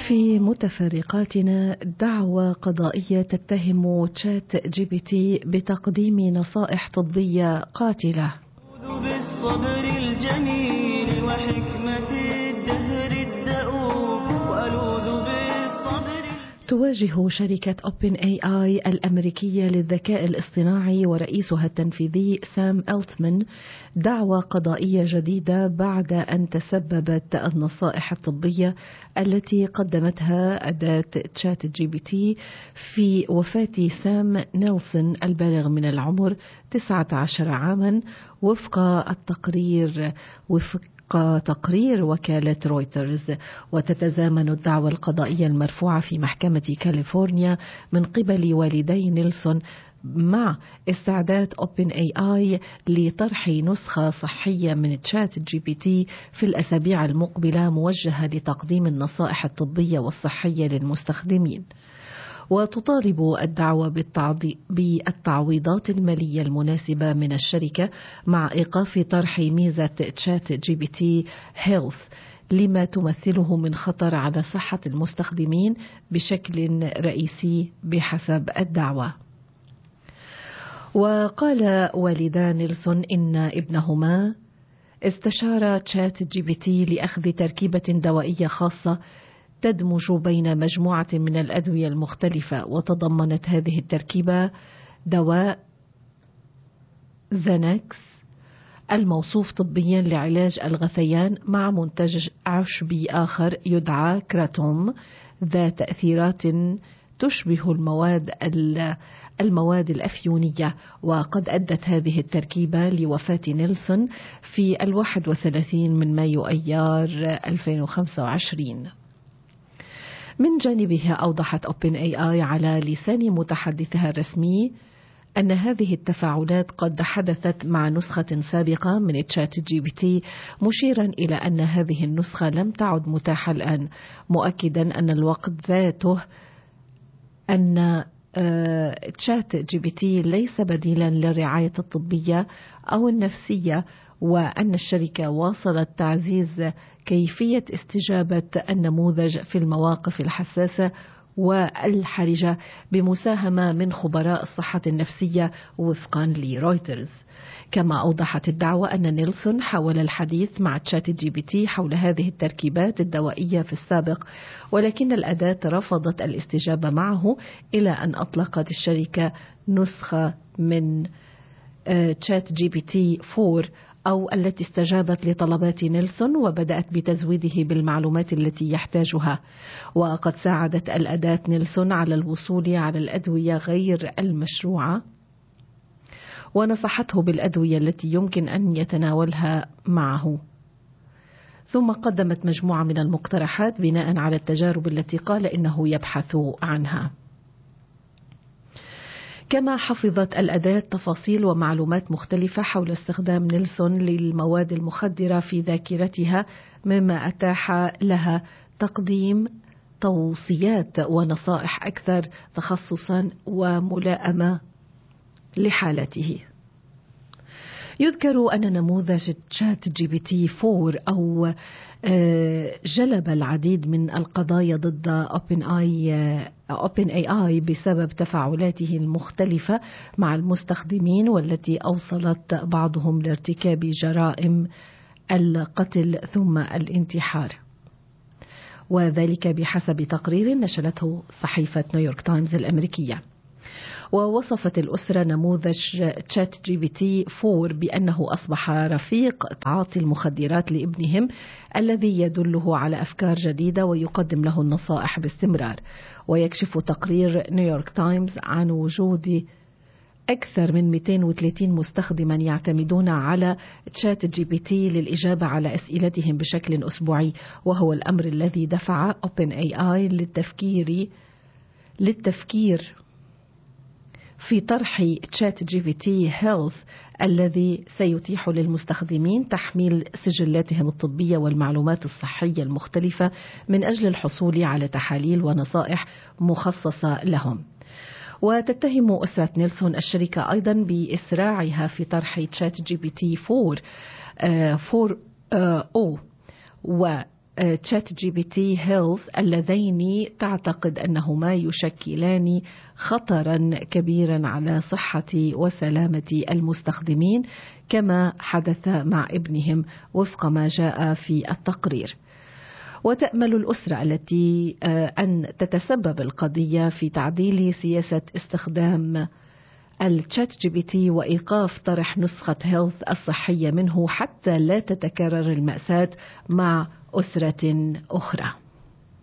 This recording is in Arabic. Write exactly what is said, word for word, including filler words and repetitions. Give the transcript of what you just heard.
في متفرقاتنا، دعوى قضائية تتهم تشات جي بي تي بتقديم نصائح طبية قاتلة. بالصبر الجميل وحكمة الدهر الدؤوب وألوذ بالصبر. تواجه شركة أوبن إيه آي الأمريكية للذكاء الاصطناعي ورئيسها التنفيذي سام ألتمان دعوى قضائية جديدة بعد أن تسببت النصائح الطبية التي قدمتها أداة تشات جي بي تي في وفاة سام نيلسون البالغ من العمر تسعة عشر عاما وفق التقرير وفق تقرير وكالة رويترز. وتتزامن الدعوى القضائية المرفوعة في محكمة كاليفورنيا من قبل والدي نيلسون مع استعداد أوبن إيه آي لطرح نسخة صحية من تشات جي بي تي في الأسابيع المقبلة موجهة لتقديم النصائح الطبية والصحية للمستخدمين. وتطالب الدعوة بالتعويضات المالية المناسبة من الشركة مع إيقاف طرح ميزة تشات جي بي تي هيلث لما تمثله من خطر على صحة المستخدمين بشكل رئيسي بحسب الدعوة. وقال والدا نيلسون إن ابنهما استشار تشات جي بي تي لأخذ تركيبة دوائية خاصة تدمج بين مجموعة من الأدوية المختلفة، وتضمنت هذه التركيبة دواء زانكس الموصوف طبيا لعلاج الغثيان مع منتج عشبي آخر يدعى كراتوم ذات تأثيرات تشبه المواد المواد الأفيونية. وقد أدت هذه التركيبة لوفاة نيلسون في الواحد وثلاثين من مايو أيار ألفين وخمسة وعشرين. من جانبها أوضحت أوبن إيه آي على لسان متحدثها الرسمي أن هذه التفاعلات قد حدثت مع نسخة سابقة من تشات جي بي تي، مشيرا إلى أن هذه النسخة لم تعد متاحة الآن، مؤكدا أن الوقت ذاته أن تشات جي بي تي ليس بديلا للرعاية الطبية أو النفسية، وأن الشركة واصلت تعزيز كيفية استجابة النموذج في المواقف الحساسة والحرجة بمساهمة من خبراء الصحة النفسية وفقا لرويترز. كما أوضحت الدعوة أن نيلسون حاول الحديث مع تشات جي بي تي حول هذه التركيبات الدوائية في السابق، ولكن الأداة رفضت الاستجابة معه إلى أن أطلقت الشركة نسخة من تشات جي بي تي فور أو التي استجابت لطلبات نيلسون وبدأت بتزويده بالمعلومات التي يحتاجها. وقد ساعدت الأداة نيلسون على الوصول على الأدوية غير المشروعة، ونصحته بالأدوية التي يمكن أن يتناولها معه. ثم قدمت مجموعة من المقترحات بناء على التجارب التي قال إنه يبحث عنها. كما حفظت الأداة تفاصيل ومعلومات مختلفة حول استخدام نيلسون للمواد المخدرة في ذاكرتها، مما أتاح لها تقديم توصيات ونصائح أكثر تخصصا وملائمة لحالته. يذكر أن نموذج تشات جي بي تي فور أو جلب العديد من القضايا ضد أوبن آي أوبن إيه آي بسبب تفاعلاته المختلفة مع المستخدمين، والتي أوصلت بعضهم لارتكاب جرائم القتل ثم الانتحار، وذلك بحسب تقرير نشرته صحيفة نيويورك تايمز الأمريكية. ووصفت الأسرة نموذج تشات جي بي تي فور بأنه أصبح رفيق تعاطي المخدرات لابنهم الذي يدله على أفكار جديدة ويقدم له النصائح باستمرار. ويكشف تقرير نيويورك تايمز عن وجود أكثر من مئتين وثلاثين مستخدما يعتمدون على تشات جي بي تي للإجابة على أسئلتهم بشكل أسبوعي، وهو الأمر الذي دفع أوبن إيه آي للتفكير للتفكير في طرح تشات جي بي تي هيلث الذي سيتيح للمستخدمين تحميل سجلاتهم الطبية والمعلومات الصحية المختلفة من أجل الحصول على تحاليل ونصائح مخصصة لهم. وتتهم أسرة نيلسون الشركة أيضا بإسراعها في طرح تشات جي بي تي فور أو و تشات جي بي تي هيلث اللذين تعتقد أنهما يشكلان خطرا كبيرا على صحة وسلامة المستخدمين، كما حدث مع ابنهم وفق ما جاء في التقرير. وتأمل الأسرة التي أن تتسبب القضية في تعديل سياسة استخدام التشات جي بي تي وإيقاف طرح نسخة هيلث الصحية منه حتى لا تتكرر المأساة مع أسرة أخرى.